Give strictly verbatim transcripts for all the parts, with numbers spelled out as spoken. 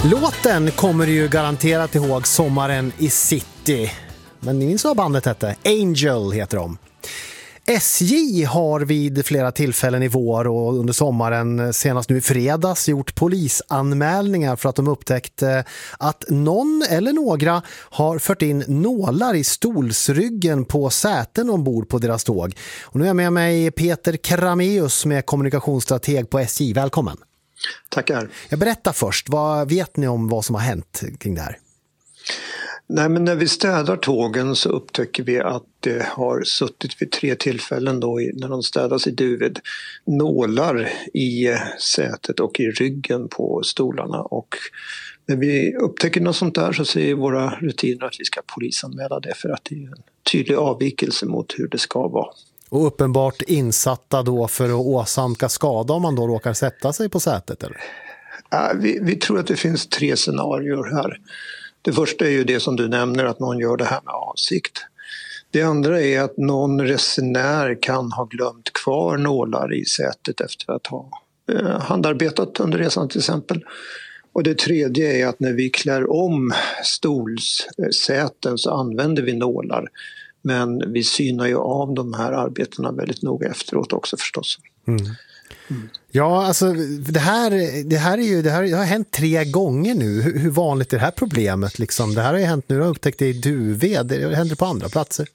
Låten kommer du ju garanterat ihåg, Sommaren i city. Men ni minns vad bandet hette? Angel heter de. S J har vid flera tillfällen i vår och under sommaren, senast nu i fredags, gjort polisanmälningar för att de upptäckte att någon eller några har fört in nålar i stolsryggen på säten ombord på deras tåg. Och nu är jag med mig Peter Krameus som är kommunikationsstrateg på S J. Välkommen. Tackar. Jag berättar först, vad vet ni om vad som har hänt kring det här? Nej, men när vi städar tågen så upptäcker vi att det har suttit vid tre tillfällen då när de städas i Duved nålar i sätet och i ryggen på stolarna, och när vi upptäcker något sånt där så säger våra rutiner att vi ska polisanmäla det, för att det är en tydlig avvikelse mot hur det ska vara. Och uppenbart insatta då för att åsamka skada om man då råkar sätta sig på sätet, eller? Ja, vi, vi tror att det finns tre scenarier här. Det första är ju det som du nämner, att någon gör det här med avsikt. Det andra är att någon resenär kan ha glömt kvar nålar i sätet efter att ha eh, handarbetat under resan till exempel. Och det tredje är att när vi klär om stolsäten så använder vi nålar. Men vi synar ju av de här arbetena väldigt noga efteråt också förstås. Mm. Mm. Ja, alltså det här, det här, är ju, det här har hänt tre gånger nu. Hur, hur vanligt är det här problemet? Liksom? Det här har ju hänt nu, jag har upptäckt det i Duved. Det händer på andra platser.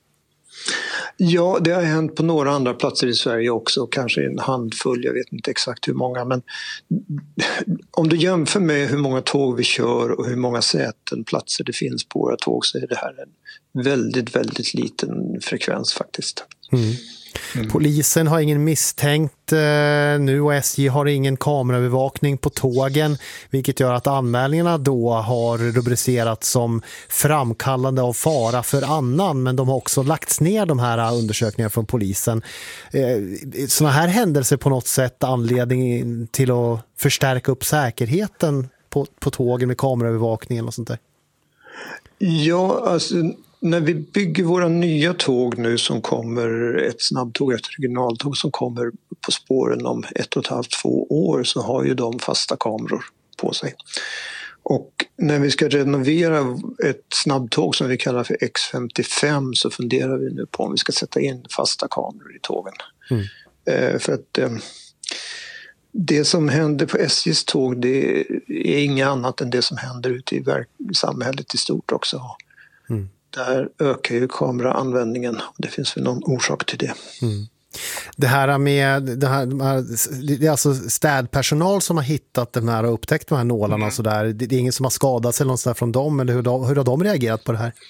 Ja, det har hänt på några andra platser i Sverige också. Kanske en handfull, jag vet inte exakt hur många. Men om du jämför med hur många tåg vi kör och hur många säten, platser det finns på våra tåg, så är det här en väldigt, väldigt liten frekvens faktiskt. Mm. Mm. Polisen har ingen misstänkt eh, nu och S J har ingen kameraövervakning på tågen, vilket gör att anmälningarna då har rubricerats som framkallande av fara för annan, men de har också lagts ner, de här undersökningarna från polisen. Eh, såna här händelser på något sätt anledning till att förstärka upp säkerheten på, på tågen med kameraövervakningen och sånt där? Ja, alltså när vi bygger våra nya tåg nu som kommer, ett snabbtåg, ett regionaltåg som kommer på spåren om ett och ett halvt, två år, så har ju de fasta kameror på sig. Och när vi ska renovera ett snabbtåg som vi kallar för X femtiofem så funderar vi nu på om vi ska sätta in fasta kameror i tågen. Mm. Eh, för att eh, det som händer på S J:s tåg, det är inget annat än det som händer ute i verk- samhället i stort också. Mm. Där ökar ju kameraanvändningen och det finns väl någon orsak till det. Mm. Det här med det, här, det är alltså städpersonal som har hittat de här och upptäckt de här nålarna mm. och sådär. Det, det är ingen som har skadats eller något sådär från dem, eller hur, de, hur har de reagerat på det här?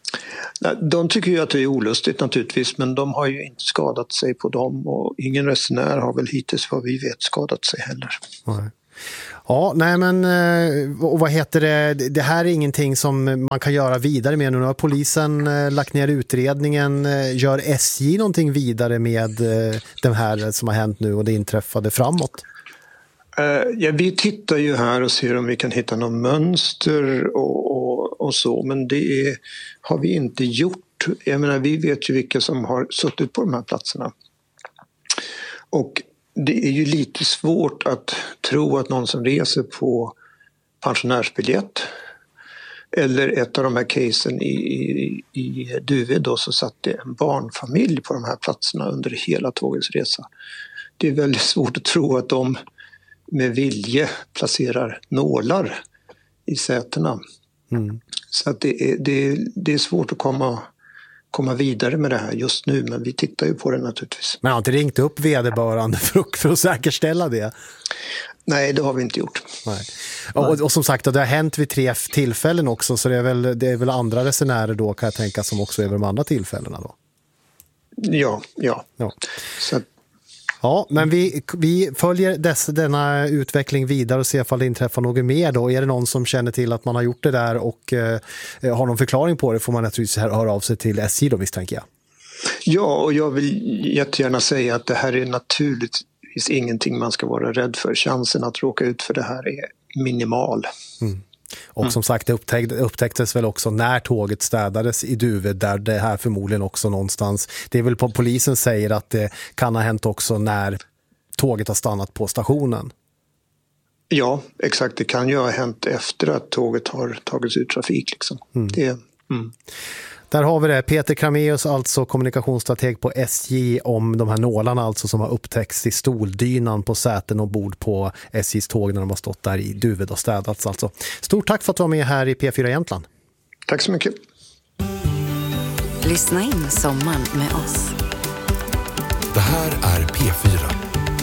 De tycker ju att det är olustigt naturligtvis, men de har ju inte skadat sig på dem, och ingen resenär har väl hittills vad vi vet skadat sig heller. Nej. Ja, nej men och vad heter det? Det här är ingenting som man kan göra vidare med. Nu har polisen lagt ner utredningen. Gör S J någonting vidare med det här som har hänt nu och det inträffade framåt? Ja, vi tittar ju här och ser om vi kan hitta någon mönster och, och, och så, men det är, har vi inte gjort. Jag menar, vi vet ju vilka som har suttit på de här platserna. Och det är ju lite svårt att tro att någon som reser på pensionärsbiljett, eller ett av de här casen i, i, i Duved då, så satt det en barnfamilj på de här platserna under hela tågets resa. Det är väldigt svårt att tro att de med vilje placerar nålar i sätena. Mm. Så att det, är, det, är, det är svårt att komma komma vidare med det här just nu, men vi tittar ju på det naturligtvis. Men har inte ringt upp vederbörande för, för att säkerställa det? Nej, det har vi inte gjort. Nej. Och, och som sagt, det har hänt vid tre tillfällen också, så det är väl, det är väl andra resenärer då, kan jag tänka, som också är vid de andra tillfällena då? Ja, ja. ja. Så Ja, men vi, vi följer dess, denna utveckling vidare och ser ifall det inträffar något mer då. Är det någon som känner till att man har gjort det där och eh, har någon förklaring på det, får man naturligtvis höra av sig till S J då, misstänker jag. Ja, och jag vill jättegärna säga att det här är naturligtvis ingenting man ska vara rädd för. Chansen att råka ut för det här är minimal. Mm. Och mm. som sagt, det upptäck, upptäcktes väl också när tåget städades i Duved, där det här förmodligen också någonstans. Det är väl på polisen säger att det kan ha hänt också när tåget har stannat på stationen. Ja, exakt. Det kan ju ha hänt efter att tåget har tagits ur trafik. Liksom. Mm. Det, mm. Där har vi det. Peter Krameus, alltså kommunikationsstrateg på S J, om de här nålarna alltså som har upptäckts i stoldynan på säten och bord på S J:s tåg när de har stått där i Duved och städats. Alltså. Stort tack för att du var med här i P fyra Jämtland. Tack så mycket. Lyssna in sommaren med oss. Det här är P fyra.